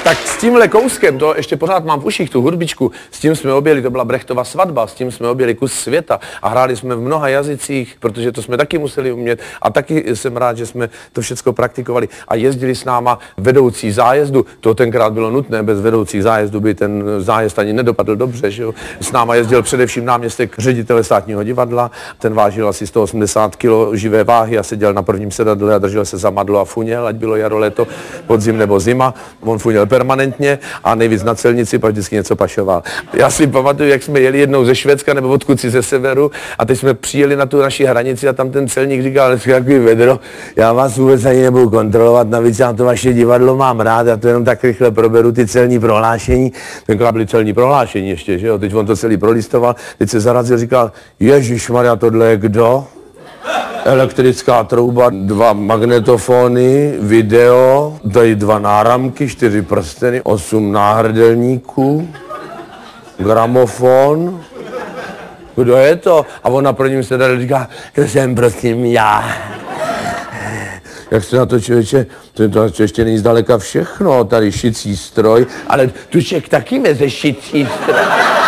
Tak s tímhle kouskem, to ještě pořád mám v uších, tu hudbičku, s tím jsme objeli, to byla Brechtova svatba, s tím jsme objeli kus světa a hráli jsme v mnoha jazycích, protože to jsme taky museli umět a taky jsem rád, že jsme to všecko praktikovali a jezdili s náma vedoucí zájezdu, to tenkrát bylo nutné, bez vedoucích zájezdu by ten zájezd ani nedopadl dobře, že jo. S náma jezdil především náměstek ředitele Státního divadla, ten vážil asi 180 kg živé váhy a seděl na prvním sedadle a držel se za madlo a funěl, ať bylo jaro, léto, podzim nebo zima, on funěl permanentně a nejvíc na celnici, pak vždycky něco pašoval. Já si pamatuju, jak jsme jeli jednou ze Švédska nebo odkud si ze severu a teď jsme přijeli na tu naši hranici a tam ten celník říkal, takový vedro, já vás vůbec ani nebudu kontrolovat, navíc já to vaše divadlo mám rád, já to jenom tak rychle proberu ty celní prohlášení. Tenkrát byly celní prohlášení ještě, že jo, teď on to celý prolistoval, teď se zarazil, říkal, ježišmarja, tohle je kdo? Elektrická trouba, 2 magnetofony, video, tady 2 náramky, 4 prsteny, 8 náhrdelníků, gramofon. Kdo je to? A on na prvním sedadle říká, to jsem prosím já. Jak se na to, člověče, to ještě není zdaleka všechno, tady šicí stroj, ale Tuček taky meze šicí stroj.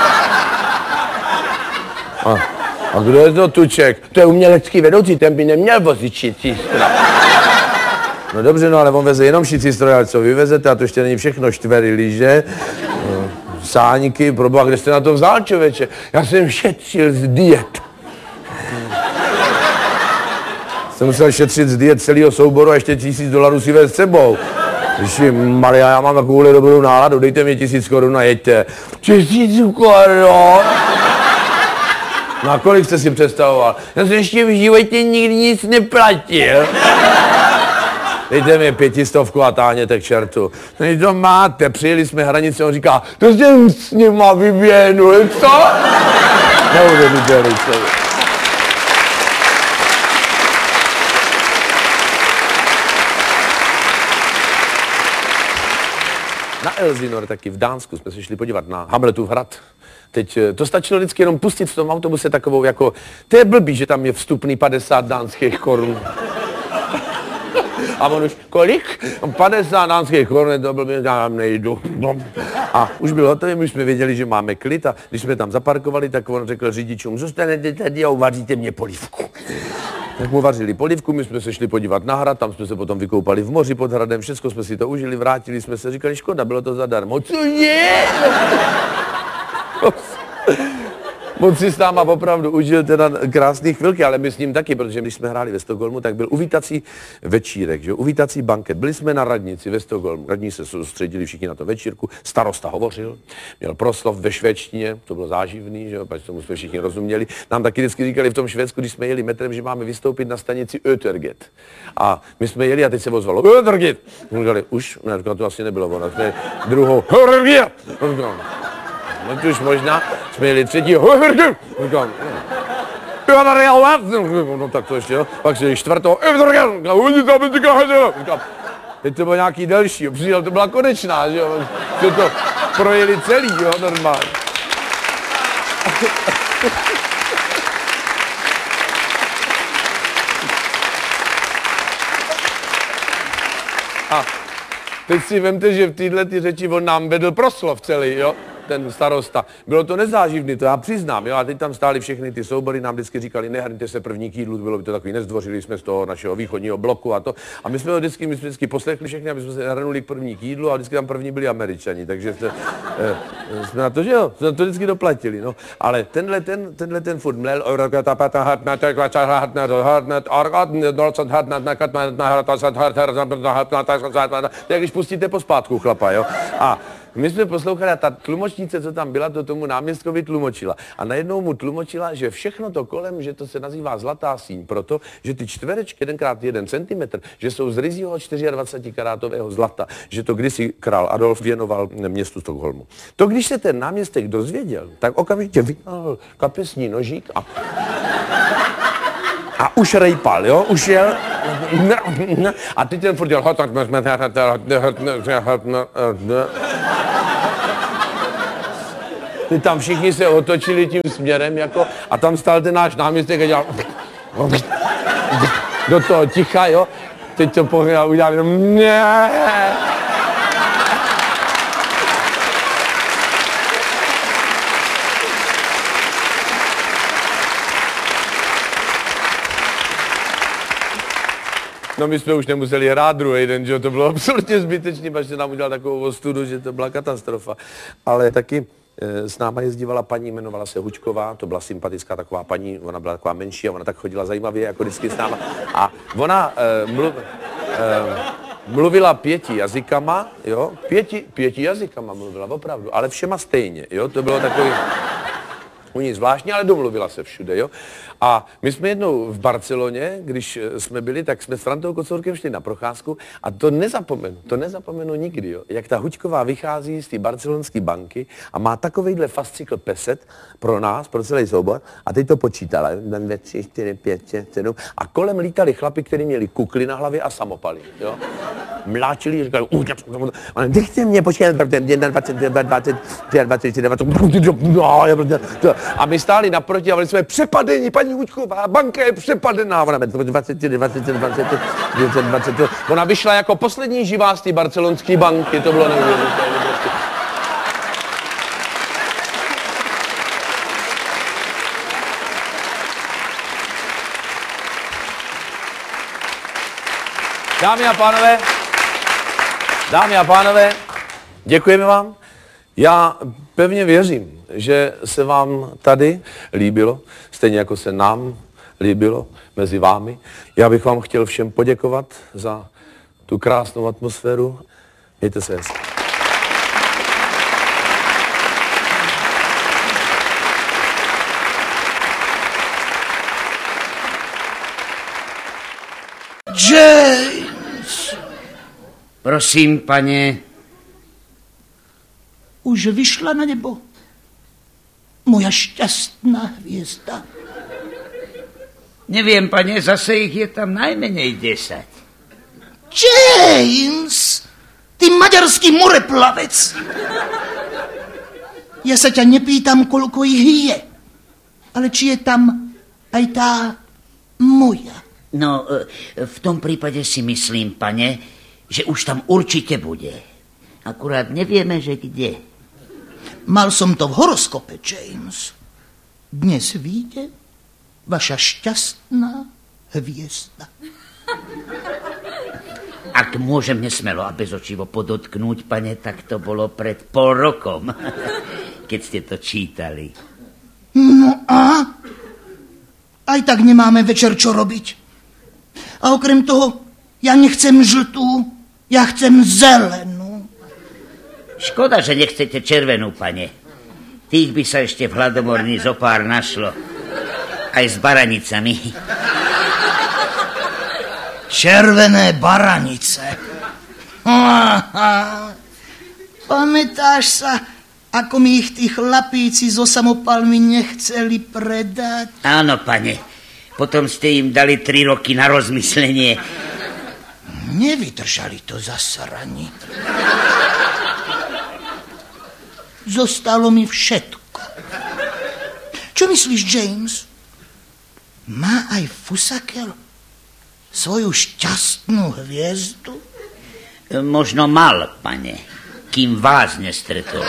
A kdo je to Tuček? To je umělecký vedoucí, ten by neměl vozit šicí stroj. No dobře, no ale on veze jenom šicí stroj, ale co vy vezete, a to ještě není všechno, štvery lyže, sáníky, proboha, kde jste na to vzal, člověče? Já jsem šetřil z diet. Jsem musel šetřit z diet celého souboru a ještě $1000 si vést s sebou. Ježi Maria, já mám takovouhle dobrou náladu, dejte mi 1000 korun a jeďte. 1000 korun? Na kolik jste si představoval? Já jsem ještě v životě nikdy nic neplatil. Dejte mi 500 a táhněte k čertu. No to máte, přijeli jsme hranici, on říká, to jsem s nima vyběhnul, co? Neuvěřitelný člověk. Na Elsinor taky v Dánsku jsme se šli podívat na Hamletův hrad. Teď to stačilo vždycky jenom pustit v tom autobuse takovou jako, to je blbý, že tam je vstupný 50 dánských korun. A on už, kolik? 50 dánských korun, to blbý, já tam nejdu. A už byl hotový, už jsme věděli, že máme klid a když jsme tam zaparkovali, tak on řekl řidičům, zůstanete tady a uvaříte mě polívku. Tak mu vařili polívku, my jsme se šli podívat na hrad, tam jsme se potom vykoupali v moři pod hradem, všechno jsme si to užili, vrátili jsme se, říkali, škoda, bylo to zadarmo. Cože? Moc si s náma opravdu užil teda krásný chvilky, ale my s ním taky, protože když jsme hráli ve Stockholmu, tak byl uvítací večírek, že? Uvítací banket. Byli jsme na radnici ve Stockholmu, radní se soustředili všichni na to večírku, starosta hovořil, měl proslov ve švédštině, to bylo záživný, že jo, protože tomu jsme všichni rozuměli. Nám taky vždycky říkali v tom Švédsku, když jsme jeli metrem, že máme vystoupit na stanici Öterget. A my jsme jeli a teď se ozvalo Öterget. Říkali, už? Ne, to asi nebylo ono, jsme druhou Öterget. No už možná, jsme jeli třetího, říkám, no tak to ještě, jo, pak se jeli čtvrtou, říkám, teď to bylo nějaký delší, přijel, to byla konečná, že jo, že to projeli celý, jo, normálně. A teď si vemte, že v téhle řeči on nám vedl proslov celý, jo. Ten starosta. Bylo to nezáživný, to já přiznám, jo, a teď tam stály všechny ty soubory, nám vždycky říkali, nehrňte se první k jídlu, bylo by to takový, nezdvořili jsme z toho našeho východního bloku a to. A my jsme vždycky poslechli všechny, aby jsme se hrnuli k první k jídlu a vždycky tam první byli Američani, takže jsme na to, že jo, jsme na to vždycky doplatili, no. Ale tenhle ten furt mlel, tak když pustíte pospátku chlapa, jo. A my jsme poslouchali a ta tlumočnice, co tam byla, to tomu náměstkovi tlumočila. A najednou mu tlumočila, že všechno to kolem, že to se nazývá zlatá síň, proto, že ty čtverečky 1x1 centimetr, že jsou z ryzího 24karátového zlata, že to kdysi král Adolf věnoval městu Stockholmu. To, když se ten náměstek dozvěděl, tak okamžitě vytáhl kapesní nožík a už rejpal, jo, už jel. A teď ten furt dělal Teď tam všichni se otočili tím směrem, jako, a tam stál ten náš náměstek a dělal do toho ticha, jo. Teď to pohled a udělal jenom No my jsme už nemuseli hrát druhý den, že to bylo absolutně zbytečný, protože nám udělal takovou ostudu, že to byla katastrofa. Ale taky s náma jezdívala paní, jmenovala se Hučková, to byla sympatická taková paní, ona byla taková menší a ona tak chodila zajímavě, jako vždycky s náma. A ona mluvila 5 jazykama, jo, 5 jazykama mluvila, opravdu, ale všema stejně, jo, to bylo takový u ní zvláštní, ale domluvila se všude, jo. A my jsme jednou v Barceloně, když jsme byli, tak jsme s Frantou Kocourkem šli na procházku a to nezapomenu nikdy, jo. Jak ta Hučková vychází z té barcelonské banky a má takovejhle fascikl peset pro nás, pro celý soubor a teď to počítala, 1, 2, 3, 4, 5, 6, 7 a kolem lítali chlapi, kteří měli kukly na hlavě a samopaly, jo. Mláčili, říkali, nechte mě počítat, 21, 22, 23, 24, 25, a my stáli naproti a byli jsme přepadeni, paní Hučková, banka je přepadená. Ona 24, 25, 20, ona vyšla jako poslední živá z té barcelonské banky, to bylo neuvěřitelné. Dámy a pánové, děkujeme vám. Já pevně věřím, že se vám tady líbilo, stejně jako se nám líbilo mezi vámi. Já bych vám chtěl všem poděkovat za tu krásnou atmosféru. Mějte se hezky. James! Prosím, pane. Už vyšla na nebo moja šťastná hvězda. Neviem, pane, zase ich je tam najmenej 10. James! Ty maďarský moreplavec! Ja sa ťa nepýtam, koľko ich je, ale či je tam aj tá moja. No, v tom prípade si myslím, pane, že už tam určite bude. Akurát nevieme, že kde. Mal som to v horoskope, James. Dnes vyjde vaša šťastná hviezda. Ak môžem nesmelo a bezočivo podotknúť, pane, tak to bolo pred pol rokom, keď ste to čítali. No a? Aj tak nemáme večer čo robiť. A okrem toho, ja nechcem žltú, ja chcem zelenú. Škoda, že nechcete červenú, pane. Tých by sa ešte v hladomorni zopár našlo. Aj s baranicami. Červené baranice. Pamätáš sa, ako mi ich tí chlapíci zo samopalmi nechceli predať? Áno, pane. Potom ste im dali 3 roky na rozmyslenie. Nevydržali to zasrani. Zostalo mi všetko. Čo myslíš, James? Má aj Fusakel svoju šťastnú hviezdu? Možno mal, pane, kým vás nestretol.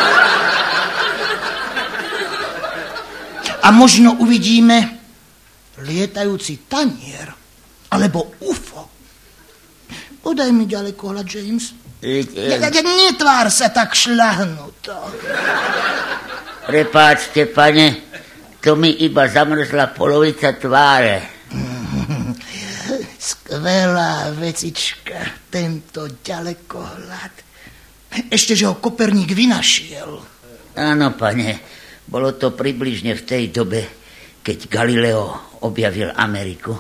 A možno uvidíme lietajúci tanier alebo UFO. Podaj mi ďalekohľad, James. Netvár sa tak šľahnuto. Prepáčte, pane, to mi iba zamrzla polovica tváre. Skvelá vecička, tento ďalekohľad. Ešte, že ho Koperník vynašiel. Áno, pane, bolo to približne v tej dobe, keď Galileo objavil Ameriku.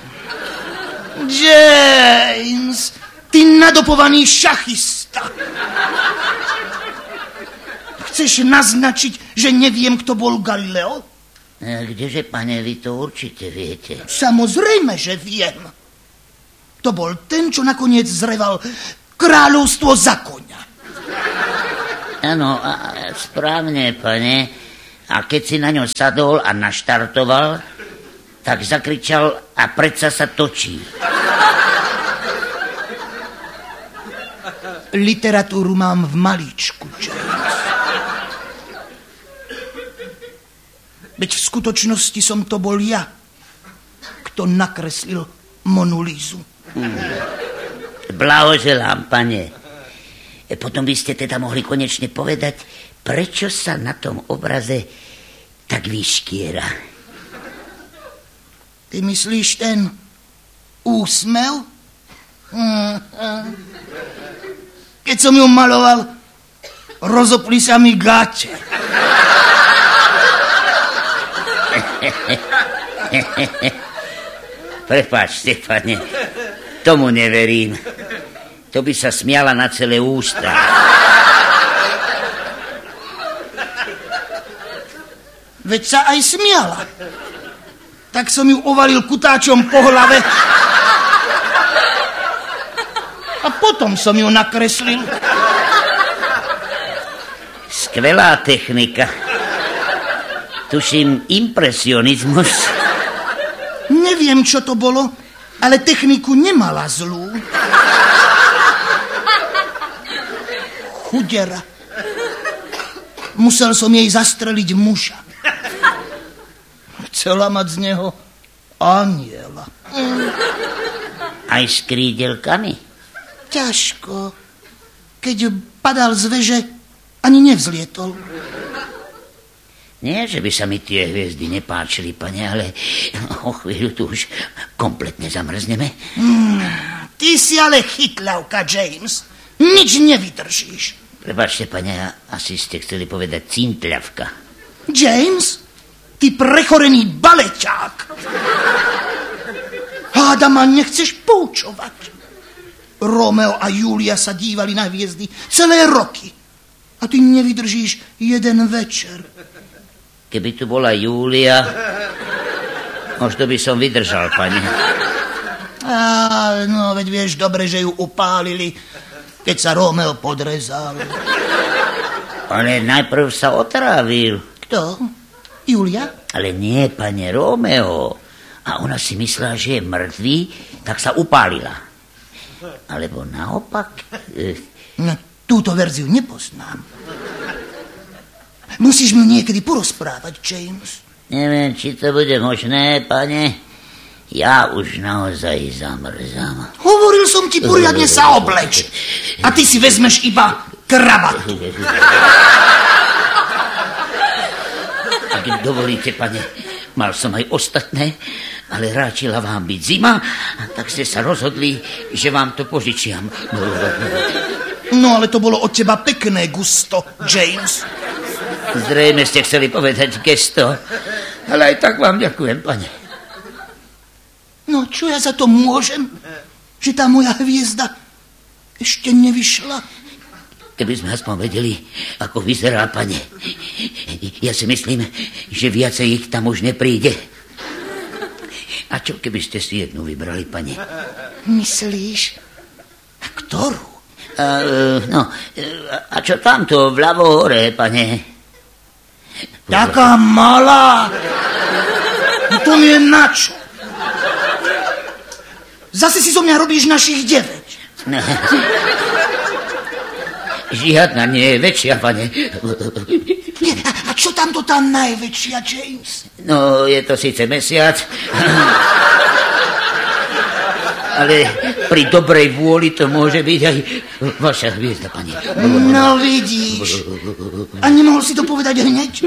James, ty nadopovaný šachista. Chceš naznačiť, že neviem, kto bol Galileo? Kdeže, pane, vy to určite viete. Samozrejme, že viem. To bol ten, čo nakoniec zreval kráľovstvo za koňa. Áno, správne, pane. A keď si na ňo sadol a naštartoval, tak zakričal a predsa sa točí. Literatúru mám v malíčku, James. Veď v skutočnosti som to bol ja, kto nakreslil Monu Lízu. Blahoželám, pane. Potom by ste teda mohli konečne povedať, prečo sa na tom obraze tak vyškiera. Ty myslíš ten úsmev? Keď som ju maloval, rozopli sa mi gáče. Prepáčte, pane, tomu neverím. To by sa smiala na celé ústa. Veď sa aj smiala. Tak som ju ovalil kutáčom po hlave a potom som ju nakreslil. Skvelá technika. Tuším impresionizmus. Neviem, čo to bolo, ale techniku nemala zlú. Chudera. Musel som jej zastreliť muža. Chcela mať z neho aniela. Aj s krídelkami? Ťažko. Keď padal z veže, ani nevzlietol. Nie, že by sa mi tie hviezdy nepáčili, pane, ale o chvíľu tu už kompletne zamrzneme. Ty si ale chytľavka, James. Nič nevydržíš. Prepáčte, pane, asi ste chceli povedať cintľavka. James, ty prechorený baleťák. Háda ma nechceš poučovať. Romeo a Julia sa dívali na hviezdy celé roky. A ty nevydržíš jeden večer. Keby tu bola Julia, možno by som vydržal, pane. No, veď vieš dobre, že ju upálili, keď sa Romeo podrezal. Ale najprv sa otrávil. Kto? Julia? Ale nie, pane, Romeo. A ona si myslela, že je mŕtvý, tak sa upálila. Alebo naopak. No, túto verziu nepoznám. Musíš mi niekedy porozprávať, James. Neviem, či to bude možné, pane. Ja už naozaj zamrzám. Hovoril som ti poriadne sa obleč. A ty si vezmeš iba kravatu. Ak dovolíte, pane, mal som aj ostatné, ale ráčila vám byť zima, tak ste sa rozhodli, že vám to požičiam. No, ale to bolo od teba pekné gusto, James. Zrejme ste chceli povedať gesto, ale aj tak vám ďakujem, pane. No, čo ja za to môžem? Že tá moja hviezda ešte nevyšla? Keby sme aspoň vedeli, ako vyzerá, pane. Ja si myslím, že viacej ich tam už nepríde. A čo keby ste si jednu vybrali, pane? Myslíš? A ktorú? A čo tamto, vľavo hore, pane? Taká malá. No to mi je načo. Zase si zo mňa robíš našich 9. Žiadna nie je väčšia, pane. A čo tamto tá najväčšia, James? No, je to síce mesiac, ale pri dobrej vôli to môže byť aj vaša hviezda, pane. No vidíš. A nemohol si to povedať hneď?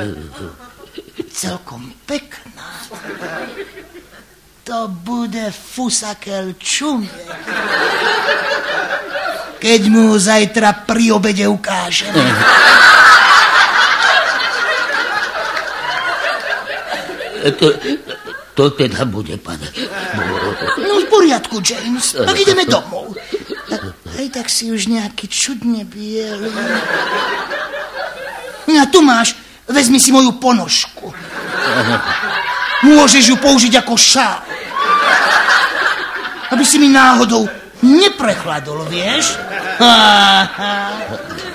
Celkom pekná. To bude fusakel čumiek. Keď mu zajtra pri obede ukážem. To teda bude, pane. No v poriadku, James. Tak ideme domov. Hej, tak si už nejaký čudne bielý. A tu máš, vezmi si moju ponožku. Môžeš ju použiť ako šál. Aby si mi náhodou neprechladol, vieš?